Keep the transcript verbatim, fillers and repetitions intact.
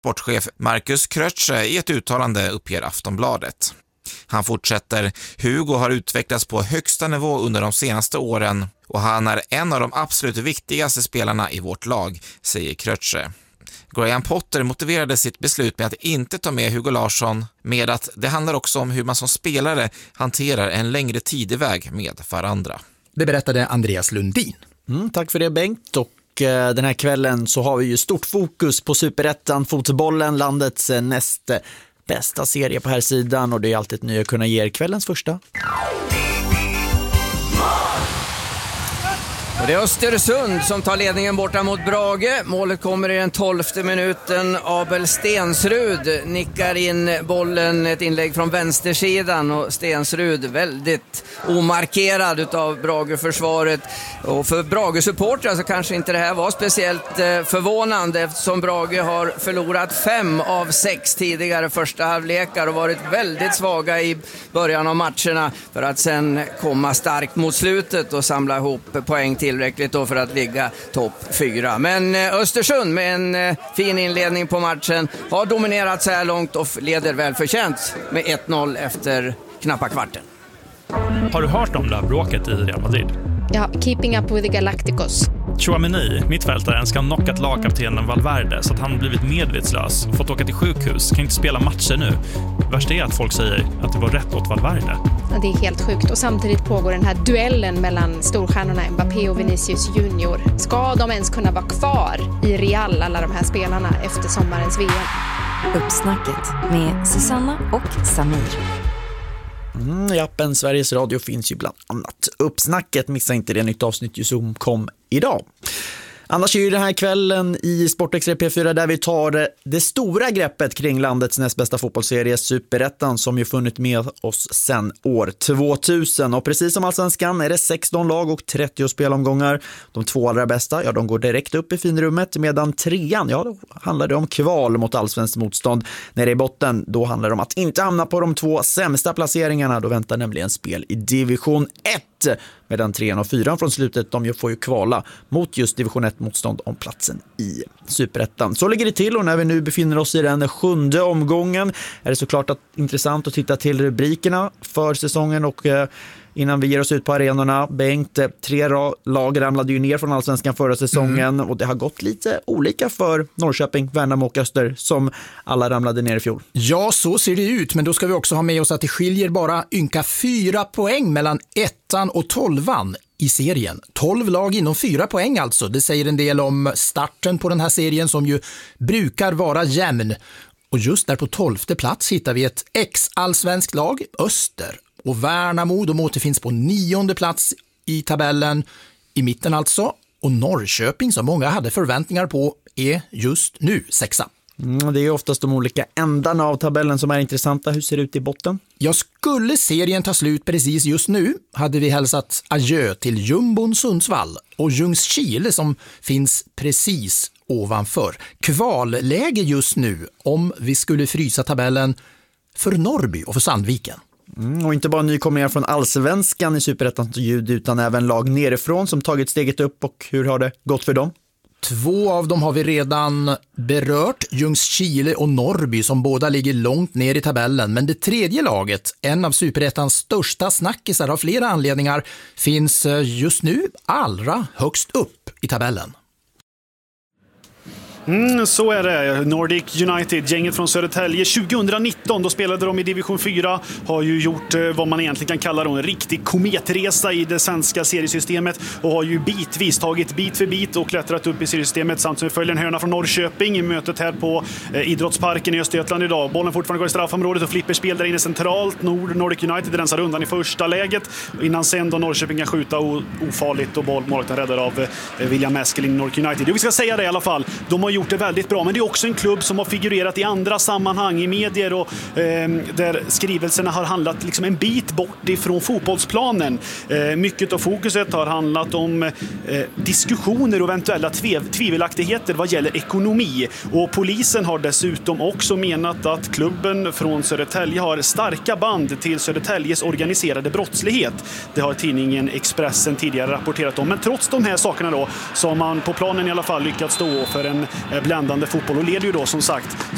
Sportchef Markus Krötsche i ett uttalande, uppger Aftonbladet. Han fortsätter: Hugo har utvecklats på högsta nivå under de senaste åren och han är en av de absolut viktigaste spelarna i vårt lag, säger Krötsche. Graham Potter motiverade sitt beslut med att inte ta med Hugo Larsson med att det handlar också om hur man som spelare hanterar en längre tideväg med varandra. Det berättade Andreas Lundin. Mm, tack för det, Bengt. Och eh, den här kvällen så har vi ju stort fokus på Superettan, fotbollen, landets eh, näst bästa serie på här sidan, och det är alltid ett nöje att kunna ge er kvällens första. Och det är Östersund som tar ledningen borta mot Brage. Målet kommer i den tolfte minuten. Abel Stensrud nickar in bollen, ett inlägg från vänstersidan, och Stensrud väldigt omarkerad utav Brage-försvaret. Och för Brage-supportrar så kanske inte det här var speciellt förvånande, eftersom Brage har förlorat fem av sex tidigare första halvlekar och varit väldigt svaga i början av matcherna för att sen komma starkt mot slutet och samla ihop poäng till tillräckligt då för att ligga topp fyra. Men Östersund med en fin inledning på matchen har dominerat så här långt och leder väl förtjänt med ett noll efter knappa kvarten. Har du hört om det här bråket i Real Madrid? Ja, keeping up with the Galacticos. Chouameni, mittfältaren, ska ha knockat lagkaptenen Valverde så att han blivit medvetslös och fått åka till sjukhus. Kan inte spela matcher nu. Värst är att folk säger att det var rätt åt Valverde. Ja, det är helt sjukt. Och samtidigt pågår den här duellen mellan storstjärnorna Mbappé och Vinicius Junior. Ska de ens kunna vara kvar i Real, alla de här spelarna, efter sommarens V M? Uppsnacket med Susanna och Samir. Mm, I appen Sveriges Radio finns ju bland annat Uppsnacket. Missa inte det, nytt avsnitt som kom idag. Annars är ju den här kvällen i Sportextra P fyra där vi tar det stora greppet kring landets näst bästa fotbollsserie Superettan, som ju funnit med oss sedan år tvåtusen. Och precis som Allsvenskan är det sexton lag och trettio spelomgångar. De två allra bästa, ja, de går direkt upp i finrummet, medan trean, ja, då handlar det om kval mot allsvenskt motstånd. När det är i botten, då handlar det om att inte hamna på de två sämsta placeringarna. Då väntar nämligen spel i division ett. Medan trean och fyran från slutet, de får ju kvala mot just division ett-motstånd om platsen i Superettan. Så ligger det till, och när vi nu befinner oss i den sjunde omgången är det såklart att, intressant att titta till rubrikerna för säsongen. Och eh, innan vi ger oss ut på arenorna, Bengt, tre lag ramlade ju ner från Allsvenskan förra säsongen, mm. och det har gått lite olika för Norrköping, Värnamo och Öster, som alla ramlade ner i fjol. Ja, så ser det ut, men då ska vi också ha med oss att det skiljer bara ynka fyra poäng mellan ettan och tolvan i serien. tolv lag inom fyra poäng alltså. Det säger en del om starten på den här serien, som ju brukar vara jämn. Och just där på tolfte plats hittar vi ett ex-allsvenskt lag, Öster. Och Värnamo, de återfinns på nionde plats i tabellen, i mitten alltså. Och Norrköping, som många hade förväntningar på, är just nu sexa. Mm, det är oftast de olika ändarna av tabellen som är intressanta. Hur ser det ut i botten? Jag skulle serien ta slut precis just nu hade vi hälsat adjö till Jumbon Sundsvall och Ljungskile som finns precis ovanför. Kvalläge just nu om vi skulle frysa tabellen för Norrby och för Sandviken. Mm, och inte bara nykomlingar från Allsvenskan i Superettans ljud, utan även lag nerifrån som tagit steget upp. Och hur har det gått för dem? Två av dem har vi redan berört, Ljungskile och Norrby, som båda ligger långt ner i tabellen. Men det tredje laget, en av Superettans största snackisar av flera anledningar, finns just nu allra högst upp i tabellen. Mm, så är det. Nordic United, gänget från Södertälje, tjugonitton, då spelade de i division fyra, har ju gjort eh, vad man egentligen kan kalla då en riktig kometresa i det svenska seriesystemet och har ju bitvis tagit bit för bit och klättrat upp i seriesystemet, samt som vi följer en hörna från Norrköping i mötet här på eh, Idrottsparken i Östergötland idag. Bollen fortfarande går i straffområdet och flipperspel där inne centralt. Nord, Nordic United rensar undan i första läget innan sen då Norrköping kan skjuta o- ofarligt och bollmålet räddar av eh, William Eskeling, Nordic United. Jo, vi ska säga det i alla fall. De har gjort det väldigt bra, men det är också en klubb som har figurerat i andra sammanhang i medier och eh, där skrivelserna har handlat liksom en bit bort ifrån fotbollsplanen. Eh, mycket av fokuset har handlat om eh, diskussioner och eventuella tve- tvivelaktigheter vad gäller ekonomi, och polisen har dessutom också menat att klubben från Södertälje har starka band till Södertäljes organiserade brottslighet. Det har tidningen Expressen tidigare rapporterat om, men trots de här sakerna då så har man på planen i alla fall lyckats stå för en bländande fotboll och leder ju då som sagt